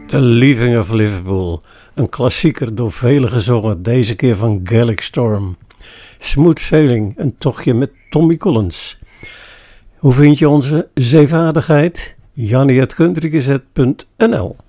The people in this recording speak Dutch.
The Leaving of Liverpool, een klassieker door velen gezongen, deze keer van Gaelic Storm. Smooth Sailing, een tochtje met Tommy Collins. Hoe vind je onze zeevaardigheid? Jannie@countrygazette.nl